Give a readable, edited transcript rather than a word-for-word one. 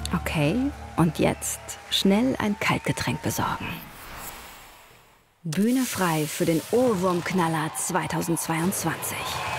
Okay, und jetzt schnell ein Kaltgetränk besorgen. Bühne frei für den Ohrwurmknaller 2022.